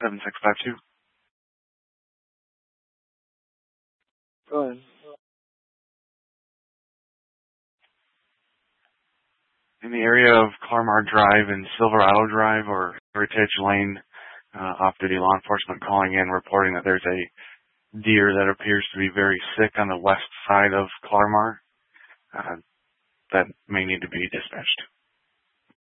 7652. Go ahead. In the area of Claremar Drive and Silverado Drive or Heritage Lane, off-duty law enforcement calling in reporting that there's a deer that appears to be very sick on the west side of Claremar that may need to be dispatched.